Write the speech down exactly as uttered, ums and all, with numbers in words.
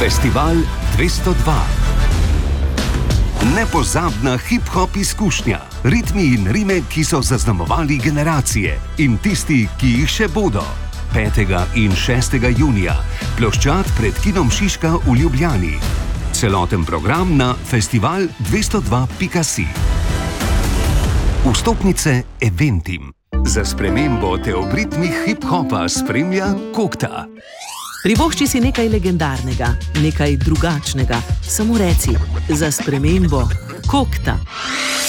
Festival dvesto dva. Nepozabna hip-hop izkušnja, ritmi in rime, ki so zaznamovali generacije in tisti, ki jih še bodo. petega in šestega junija, ploščad pred kinom Šiška v Ljubljani. Celoten program na festival dvesto dva pika si. Vstopnice Eventim. Za spremembo te ob ritmih hip-hopa spremlja Kokta. Privošči si nekaj legendarnega, nekaj drugačnega. Samo reci, za spremembo Kokta.